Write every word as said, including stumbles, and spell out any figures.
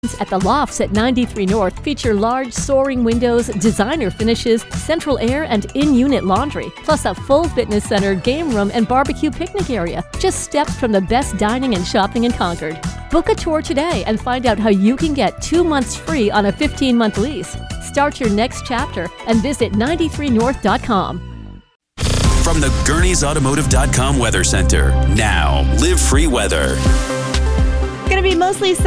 At the Lofts at ninety-three North feature large soaring windows, designer finishes, central air, and in-unit laundry, plus a full fitness center, game room, and barbecue picnic area, just steps from the best dining and shopping in Concord. Book a tour today and find out how you can get two months free on a fifteen-month lease. Start your next chapter and visit ninety-three north dot com. From the Gurney's Automotive dot com Weather Center, now Live Free Weather. Going to be mostly